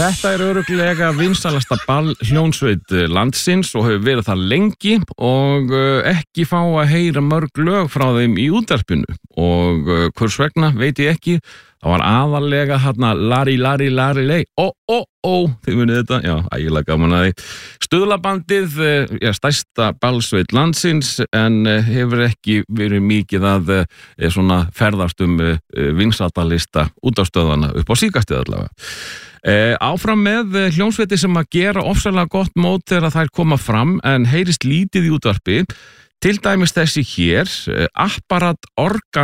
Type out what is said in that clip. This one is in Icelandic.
Þetta örugglega vinsælasta ballhljómsveit landsins og hefur verið það lengi og ekki fá að heyra mörg lög frá þeim í útvarpinu og hvers vegna veit ég ekki. Það var aðallega hérna Lari lei, þið munið þetta, já, ægilega gaman að því. Stuðlabandið, stærsta ballsveit landsins en hefur ekki verið mikið að svona ferðast vinsældarlista útvarpsstöðvanna upp á síðkastið allavega. Áfram með hljómsveiti sem að gera ofsalega gott mót þegar þær koma fram en heyrist lítið í útvarpi. Til dæmis þessi hér, Apparat Organ